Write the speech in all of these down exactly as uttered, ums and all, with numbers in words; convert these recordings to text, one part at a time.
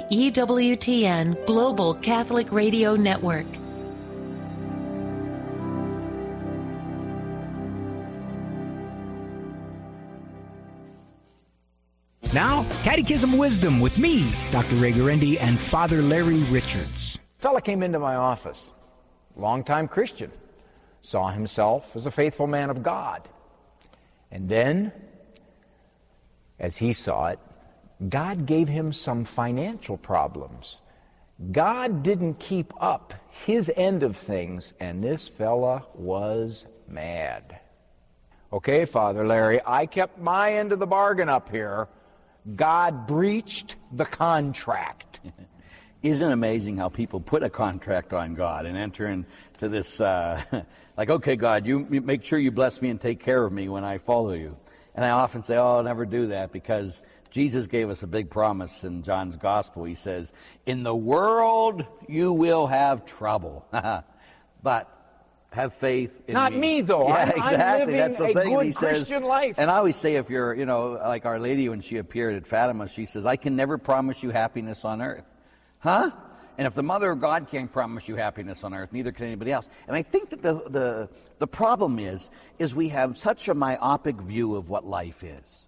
E W T N Global Catholic Radio Network. Now, Catechism Wisdom with me, Doctor Ray Guarendi, and Father Larry Richards. A fella came into my office, longtime Christian, saw himself as a faithful man of God. And then, as he saw it, God gave him some financial problems. God didn't keep up his end of things, and this fella was mad. Okay, Father Larry, I kept my end of the bargain up here. God breached the contract. Isn't it amazing how people put a contract on God and enter into this, uh, like, okay, God, you, you make sure you bless me and take care of me when I follow you. And I often say, oh, I'll never do that, because Jesus gave us a big promise in John's Gospel. He says, in the world you will have trouble, but have faith in Not me. me, though. Yeah, I'm, exactly. I'm living That's the a thing. good He says, Christian life. And I always say, if you're, you know, like Our Lady when she appeared at Fatima, she says, I can never promise you happiness on earth. Huh? And if the Mother of God can't promise you happiness on earth, neither can anybody else. And I think that the, the, the problem is, is we have such a myopic view of what life is.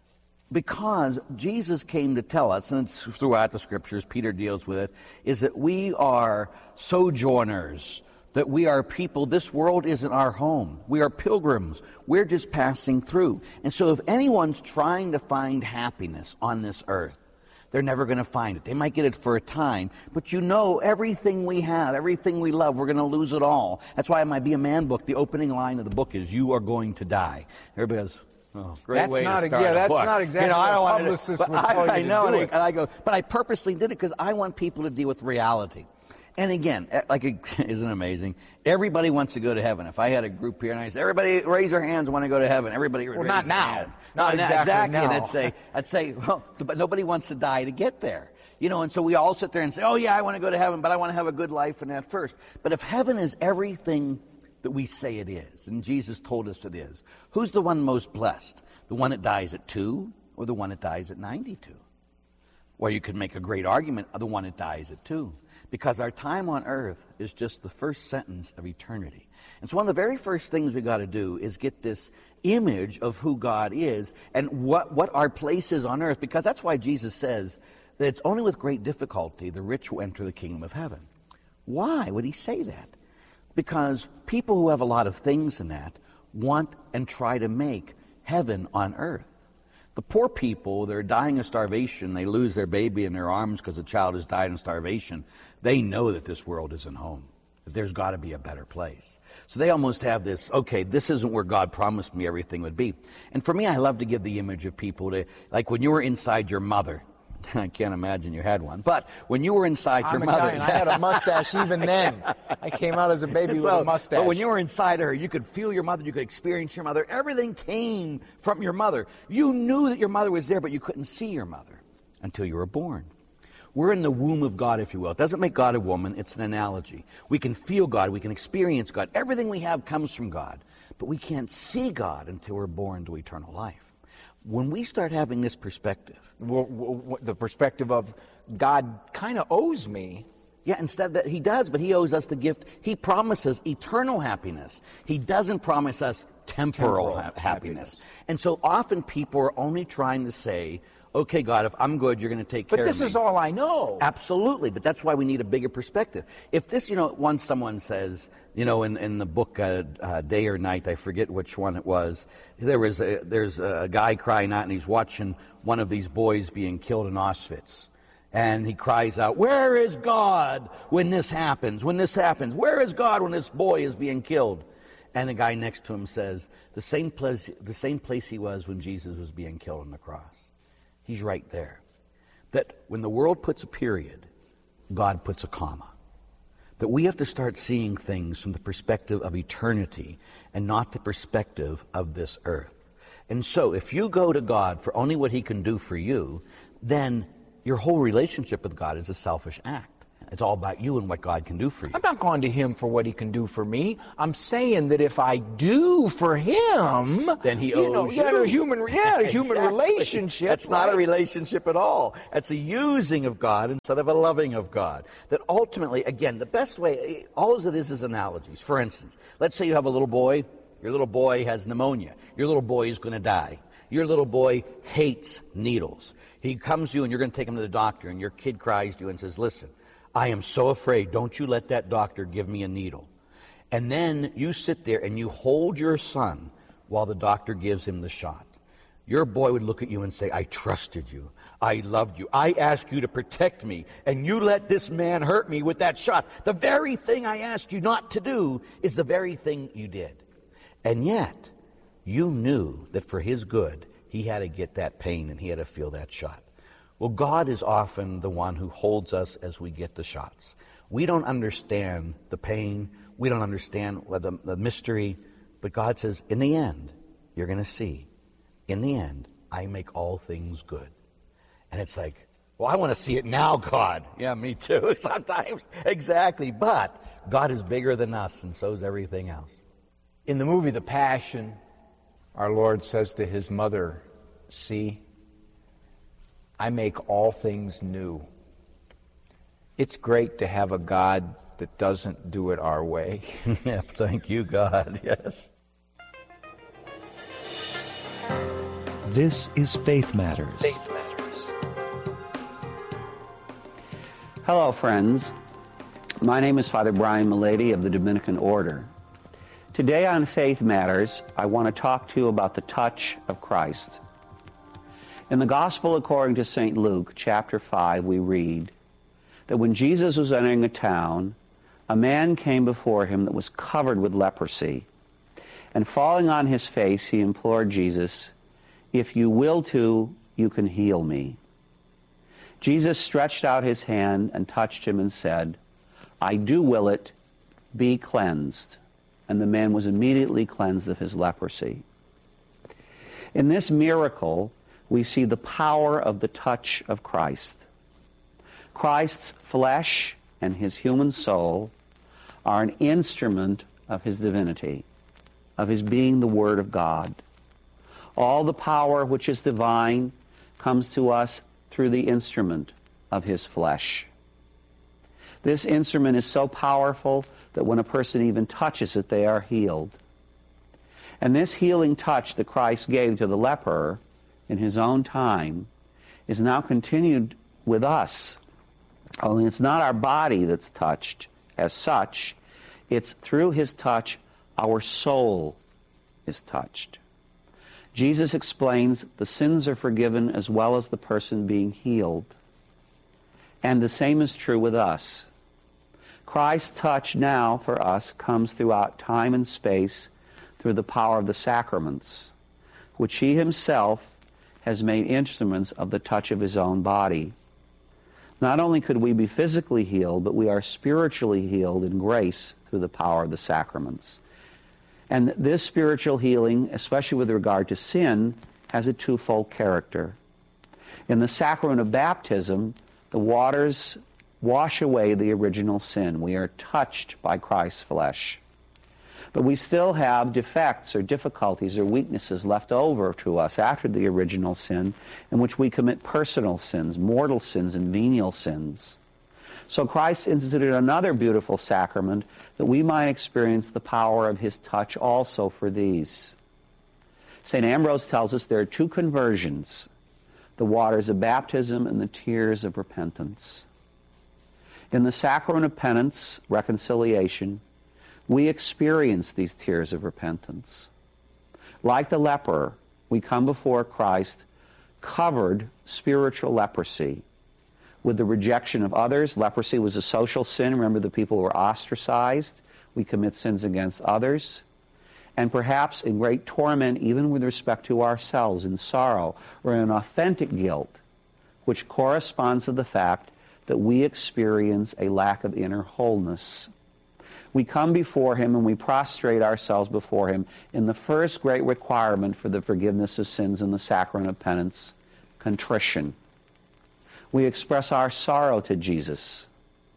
Because Jesus came to tell us, and it's throughout the Scriptures, Peter deals with it, is that we are sojourners, that we are people, this world isn't our home. We are pilgrims. We're just passing through. And so if anyone's trying to find happiness on this earth, they're never going to find it. They might get it for a time, but you know everything we have, everything we love, we're going to lose it all. That's why in my Be a Man book, the opening line of the book is, you are going to die. Everybody goes, oh, great that's way not to a, start yeah, a that's book. not exactly you know, I what don't a want publicist to, would but tell I, you I know, to do and, it. I, and I go, but I purposely did it because I want people to deal with reality. And again, like, isn't it amazing? Everybody wants to go to heaven. If I had a group here and I said, everybody raise their hands, want to go to heaven. Everybody well, raise not their now. hands. Not no, exactly, exactly. now. And I'd say, I'd say, well, but nobody wants to die to get there. You know, and so we all sit there and say, oh yeah, I want to go to heaven, but I want to have a good life in that first. But if heaven is everything that we say it is, and Jesus told us it is, who's the one most blessed? The one that dies at two or the one that dies at ninety-two? Well, you could make a great argument of the one that dies at two. Because our time on earth is just the first sentence of eternity. And so one of the very first things we got to do is get this image of who God is and what, what our place is on earth. Because that's why Jesus says that it's only with great difficulty the rich will enter the kingdom of heaven. Why would he say that? Because people who have a lot of things in that want and try to make heaven on earth. The poor people, they're dying of starvation, they lose their baby in their arms because the child has died in starvation. They know that this world isn't home, that there's got to be a better place. So they almost have this, okay, this isn't where God promised me everything would be. And for me, I love to give the image of people to, like when you were inside your mother. I can't imagine you had one. But when you were inside I'm your mother... Italian. I had a mustache even then. I came out as a baby so, with a mustache. But when you were inside her, you could feel your mother, you could experience your mother. Everything came from your mother. You knew that your mother was there, but you couldn't see your mother until you were born. We're in the womb of God, if you will. It doesn't make God a woman. It's an analogy. We can feel God. We can experience God. Everything we have comes from God. But we can't see God until we're born to eternal life. When we start having this perspective... Well, well, the perspective of God kind of owes me. Yeah, instead that he does, but he owes us the gift. He promises eternal happiness. He doesn't promise us temporal, temporal ha- happiness. happiness. And so often people are only trying to say, okay, God, if I'm good, you're going to take but care of me. But this is all I know. Absolutely, but that's why we need a bigger perspective. If this, you know, once someone says, you know, in, in the book uh, uh, Day or Night, I forget which one it was, there was a, there's a guy crying out and he's watching one of these boys being killed in Auschwitz. And he cries out, where is God when this happens? When this happens, where is God when this boy is being killed? And the guy next to him says, the same place, the same place he was when Jesus was being killed on the cross. He's right there. That when the world puts a period, God puts a comma. That we have to start seeing things from the perspective of eternity and not the perspective of this earth. And so if you go to God for only what he can do for you, then your whole relationship with God is a selfish act. It's all about you and what God can do for you. I'm not going to him for what he can do for me. I'm saying that if I do for him, then he you owes know, you. Yeah, a human, yeah, a human Exactly. relationship. That's not right? a relationship at all. That's a using of God instead of a loving of God. That ultimately, again, the best way, all it is is analogies. For instance, let's say you have a little boy. Your little boy has pneumonia. Your little boy is going to die. Your little boy hates needles. He comes to you and you're going to take him to the doctor, and your kid cries to you and says, listen, I am so afraid. Don't you let that doctor give me a needle. And then you sit there and you hold your son while the doctor gives him the shot. Your boy would look at you and say, I trusted you. I loved you. I asked you to protect me, and you let this man hurt me with that shot. The very thing I asked you not to do is the very thing you did. And yet, you knew that for his good, he had to get that pain and he had to feel that shot. Well, God is often the one who holds us as we get the shots. We don't understand the pain. We don't understand the, the mystery. But God says, in the end, you're going to see, in the end, I make all things good. And it's like, well, I want to see it now, God. Yeah, me too, sometimes. Exactly. But God is bigger than us, and so is everything else. In the movie The Passion, our Lord says to his mother, see, I make all things new. It's great to have a God that doesn't do it our way. Yeah, thank you, God, yes. This is Faith Matters. Faith Matters. Hello, friends. My name is Father Brian Milady of the Dominican Order. Today on Faith Matters, I want to talk to you about the touch of Christ. In the Gospel according to Saint Luke, chapter five, we read that when Jesus was entering a town, a man came before him that was covered with leprosy. And falling on his face, he implored Jesus, if you will to, you can heal me. Jesus stretched out his hand and touched him and said, I do will it, be cleansed. And the man was immediately cleansed of his leprosy. In this miracle, we see the power of the touch of Christ. Christ's flesh and his human soul are an instrument of his divinity, of his being the Word of God. All the power which is divine comes to us through the instrument of his flesh. This instrument is so powerful that when a person even touches it, they are healed. And this healing touch that Christ gave to the leper in his own time is now continued with us. Only it's not our body that's touched as such. It's through his touch our soul is touched. Jesus explains the sins are forgiven as well as the person being healed. And the same is true with us. Christ's touch now for us comes throughout time and space through the power of the sacraments, which he himself has made instruments of the touch of his own body. Not only could we be physically healed, but we are spiritually healed in grace through the power of the sacraments. And this spiritual healing, especially with regard to sin, has a twofold character. In the sacrament of baptism, the waters wash away the original sin. We are touched by Christ's flesh. But we still have defects or difficulties or weaknesses left over to us after the original sin, in which we commit personal sins, mortal sins, and venial sins. So Christ instituted another beautiful sacrament that we might experience the power of his touch also for these. Saint Ambrose tells us there are two conversions, the waters of baptism and the tears of repentance. In the sacrament of penance, reconciliation, we experience these tears of repentance. Like the leper, we come before Christ covered spiritual leprosy with the rejection of others. Leprosy was a social sin. Remember, the people were ostracized. We commit sins against others. And perhaps in great torment, even with respect to ourselves, in sorrow, or in authentic guilt, which corresponds to the fact that we experience a lack of inner wholeness. We come before him and we prostrate ourselves before him in the first great requirement for the forgiveness of sins in the sacrament of penance, contrition. We express our sorrow to Jesus.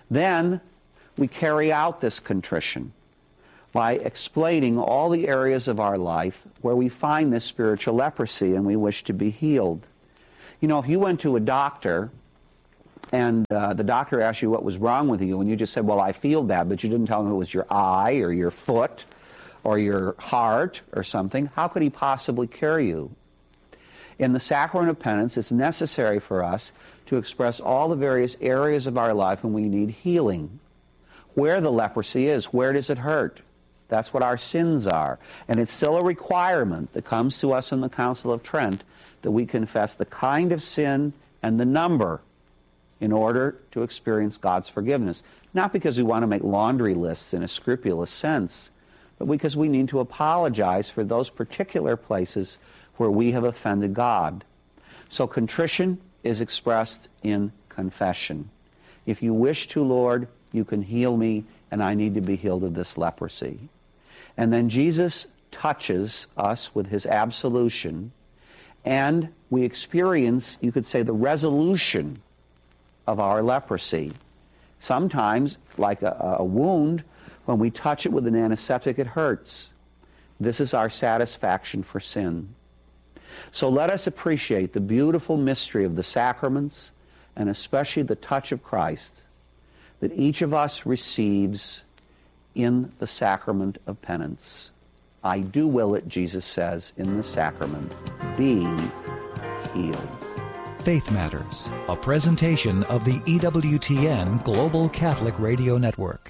Then we carry out this contrition by explaining all the areas of our life where we find this spiritual leprosy and we wish to be healed. You know, if you went to a doctor and uh, the doctor asked you what was wrong with you and you just said, well, I feel bad, but you didn't tell him it was your eye or your foot or your heart or something, how could he possibly cure you? In the sacrament of penance, it's necessary for us to express all the various areas of our life when we need healing. Where the leprosy is, where does it hurt? That's what our sins are. And it's still a requirement that comes to us in the Council of Trent that we confess the kind of sin and the number in order to experience God's forgiveness. Not because we want to make laundry lists in a scrupulous sense, but because we need to apologize for those particular places where we have offended God. So contrition is expressed in confession. If you wish to, Lord, you can heal me, and I need to be healed of this leprosy. And then Jesus touches us with his absolution, and we experience, you could say, the resolution of our leprosy. Sometimes, like a, a wound, when we touch it with an antiseptic, it hurts. This is our satisfaction for sin. So let us appreciate the beautiful mystery of the sacraments, and especially the touch of Christ, that each of us receives in the sacrament of penance. I do will it, Jesus says, in the sacrament. Be healed. Faith Matters, a presentation of the E W T N Global Catholic Radio Network.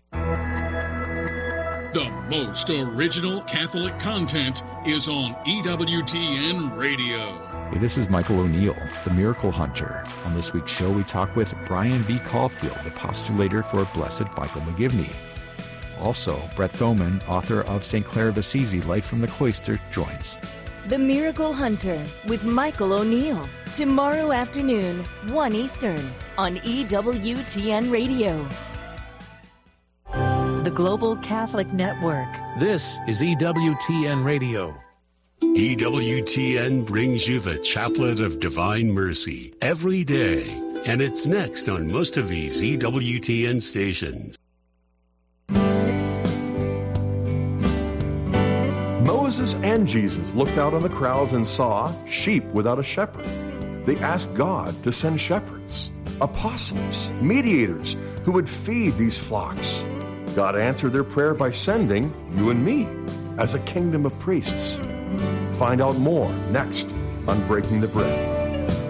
The most original Catholic content is on E W T N Radio. Hey, this is Michael O'Neill, the Miracle Hunter. On this week's show, we talk with Brian V. Caulfield, the postulator for Blessed Michael McGivney. Also, Brett Thoman, author of Saint Clare of Assisi, Light from the Cloister, joins. The Miracle Hunter with Michael O'Neill. Tomorrow afternoon, one Eastern, on E W T N Radio. The Global Catholic Network. This is E W T N Radio. E W T N brings you the Chaplet of Divine Mercy every day, and it's next on most of these E W T N stations. Moses and Jesus looked out on the crowds and saw sheep without a shepherd. They asked God to send shepherds, apostles, mediators who would feed these flocks. God answered their prayer by sending you and me as a kingdom of priests. Find out more next on Breaking the Bread.